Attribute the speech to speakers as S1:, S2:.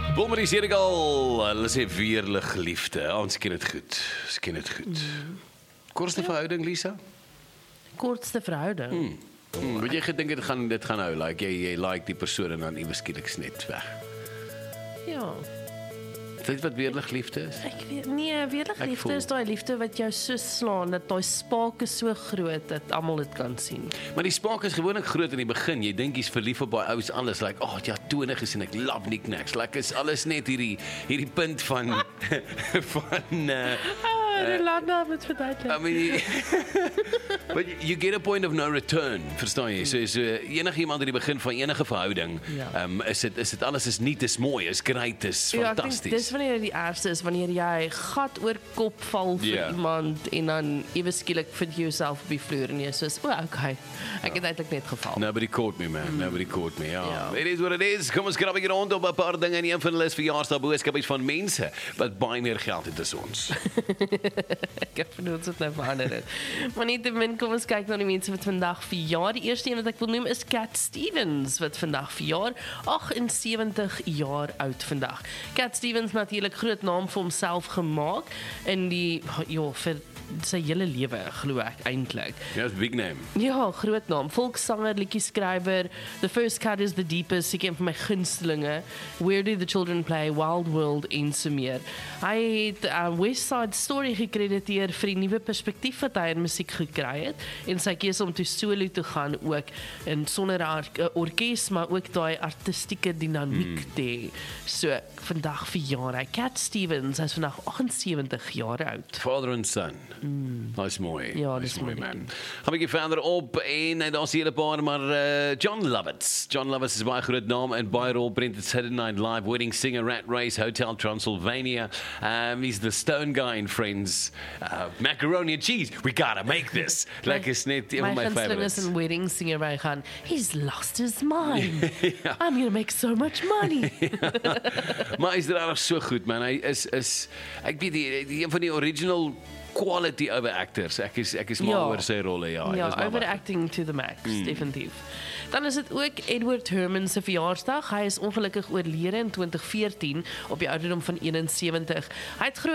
S1: Wilmarie Senegal, hulle sê weerlig liefde. Ons ken dit goed. Ons ken dit goed. Kortste verhouding, Lisa?
S2: Kortste verhouding.
S1: Wat jy gedink dit gaan hou, like jy like die persoon en dan iewes skielik net weg.
S2: Ja.
S1: Weet wat weerlig liefde is?
S2: Ek weet nie, weerlig liefde is daai liefde wat jou so slaan dat daai spark is so groot dat almal dit kan sien.
S1: Maar die spark is gewoonlik groot in die begin. Jy dink jy's verlief op daai ouens alles like, ja, 20 en ek love knickknacks. Like is alles net hierdie punt van
S2: Lana moet verduidelik.
S1: I mean, but you get a point of no return, verstaan jy? So enige iemand in die begin van enige verhouding, is dit alles is nie, is mooi, is great, is fantasties.
S2: Ek dink dis wanneer die ergste is, wanneer jy gat oor kop val vir iemand en dan ewe skielik vind jy jouself op die vloer en jy soos, okay, ek het eintlik net geval.
S1: Nobody caught me, man. Nobody caught me. It is what it is. Kom ons krap ek rond op 'n paar dinge en een van hulle is verjaarsdagboodskappe van mense wat baie meer geld het as ons.
S2: Ek heb vernoemd het nou verander. Maar nietemin, kom ons kyk na die mense wat vandag verjaar. Die eerste een wat ek wil noem is Cat Stevens, wat vandag verjaar, 78 jaar oud vandag. Cat Stevens natuurlik groot naam vir homself gemaak in die, vir sy hele lewe, glo ek, eintlik.
S1: Ja, is big name.
S2: Ja, groot naam. Volkssanger, liedjie-skrywer, The First Cut is the Deepest, ek een van my gunstelinge, Where Do the Children Play, Wild World en so meer. Hy het West Side Story gekrediteer vir die nuwe perspektief wat hy in musiek gekry het, en sy keuse om toe solo te gaan ook, en sonder 'n orkes, maar ook daai artistieke dinamiek te hê. So, vandag verjaar hy. Cat Stevens, hy is vandag 78 jaar oud.
S1: Father and son. Dat is mooi.
S2: Ja, dat is mooi,
S1: man. Gaan ek verder op en daar's hier 'n paar, maar John Lovitz. John Lovitz is baie groot naam en baie rol bring het Saturday Night Live, Wedding Singer, Rat Race, Hotel Transylvania. He's the stone guy in Friends. Macaroni and cheese. We gotta make this. Like is net een van my favorites.
S2: My gunsteling is in Wedding Singer waar hy gaan, he's lost his mind. I'm gonna make so much money.
S1: Maar is regtig so goed, man. Hy is ek weet die een van die original quality over actors. Ek is mal oor sy rolle,
S2: Ja, overacting to the max, definitief. Dan is dit ook Edward Herman se verjaarsdag. Hy is ongelukkig oorlede in 2014 op die ouderdom van 71. Hy het